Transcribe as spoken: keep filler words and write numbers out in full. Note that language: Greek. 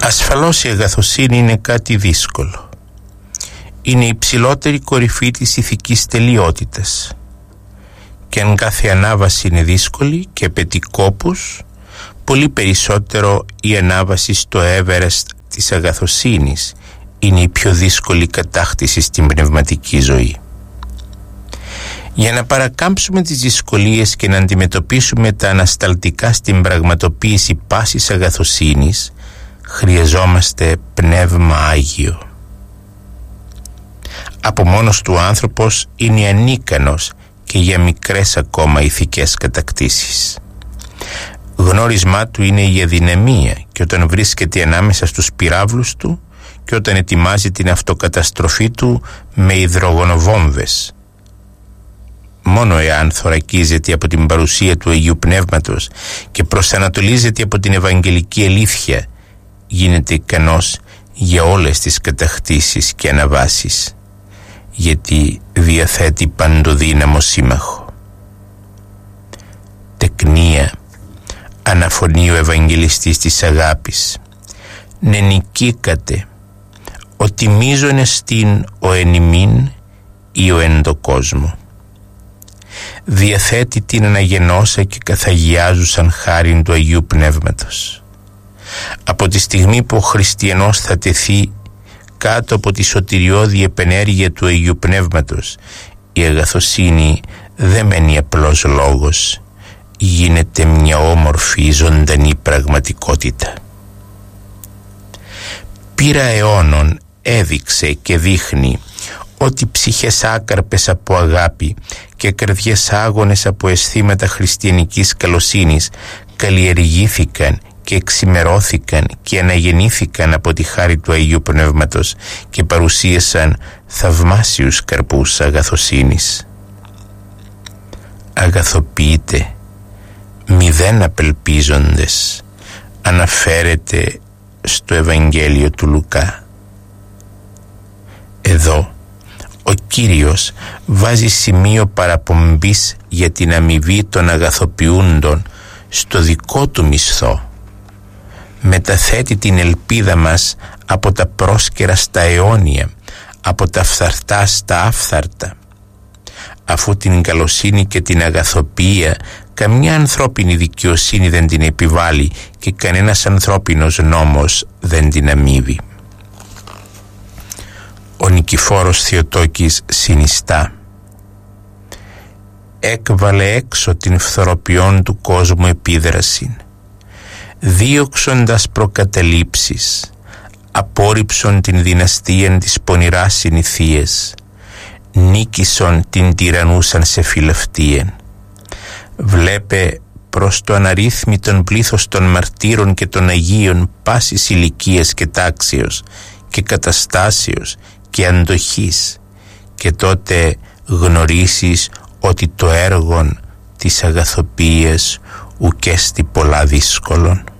Ασφαλώς η αγαθοσύνη είναι κάτι δύσκολο. Είναι η υψηλότερη κορυφή της ηθικής τελειότητας. Και αν κάθε ανάβαση είναι δύσκολη και απαιτεί κόπους, πολύ περισσότερο η ανάβαση στο Everest της αγαθοσύνης είναι η πιο δύσκολη κατάκτηση στην πνευματική ζωή. Για να παρακάμψουμε τις δυσκολίες και να αντιμετωπίσουμε τα ανασταλτικά στην πραγματοποίηση πάσης αγαθοσύνης, χρειαζόμαστε πνεύμα Άγιο. Από μόνος του ο άνθρωπος είναι ανίκανος και για μικρές ακόμα ηθικές κατακτήσεις. Γνώρισμά του είναι η αδυναμία και όταν βρίσκεται ανάμεσα στους πυράβλους του και όταν ετοιμάζει την αυτοκαταστροφή του με υδρογονοβόμβες. Μόνο εάν θωρακίζεται από την παρουσία του Αγίου Πνεύματος και προσανατολίζεται από την Ευαγγελική αλήθεια, γίνεται ικανός για όλες τις κατακτήσεις και αναβάσεις, γιατί διαθέτει παντοδύναμο σύμμαχο. Τεκνία, αναφωνεί ο Ευαγγελιστής της αγάπης, «Ναι νικήκατε, ότι μείζον εστίν ο εν ημίν ή ο εν το κόσμο». Διαθέτει την αναγεννόσα και καθαγιάζουσαν χάριν του Αγίου Πνεύματος. Από τη στιγμή που ο χριστιανός θα τεθεί κάτω από τη σωτηριώδη επενέργεια του Αγίου Πνεύματος, η αγαθοσύνη δεν μένει απλός λόγος, γίνεται μια όμορφη ζωντανή πραγματικότητα. Πείρα αιώνων έδειξε και δείχνει ότι ψυχές άκαρπες από αγάπη και καρδιές άγονες από αισθήματα χριστιανικής καλοσύνης καλλιεργήθηκαν και εξημερώθηκαν και αναγεννήθηκαν από τη χάρη του Αγίου Πνεύματος και παρουσίασαν θαυμάσιους καρπούς αγαθοσύνης. Αγαθοποιείται, μηδέν απελπίζοντες, αναφέρεται στο Ευαγγέλιο του Λουκά. Εδώ ο Κύριος βάζει σημείο παραπομπής για την αμοιβή των αγαθοποιούντων στο δικό του μισθό. Μεταθέτει την ελπίδα μας από τα πρόσκαιρα στα αιώνια, από τα φθαρτά στα άφθαρτα. Αφού την καλοσύνη και την αγαθοποιία καμιά ανθρώπινη δικαιοσύνη δεν την επιβάλλει και κανένας ανθρώπινος νόμος δεν την αμείβει. Ο Νικηφόρος Θεοτόκης συνιστά: «Έκβαλε έξω την φθοροποιών του κόσμου επίδραση, δίωξοντας προκαταλήψεις, απόρριψον την δυναστείαν της πονηράς συνηθίες, νίκησον την τυραννούσαν σε φιλαυτίαν. Βλέπε προς το αναρρύθμιτον πλήθος των μαρτύρων και των Αγίων πάσης ηλικίας και τάξεως και καταστάσεως και αντοχής, και τότε γνωρίσεις ότι το έργον της αγαθοποιίας ουκέστη πολλά δύσκολον».